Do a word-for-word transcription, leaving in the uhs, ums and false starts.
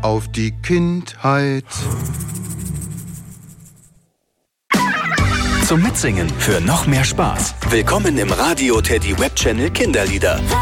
auf die Kindheit. Zum Mitsingen für noch mehr Spaß. Willkommen im Radio Teddy Webchannel Kinderlieder.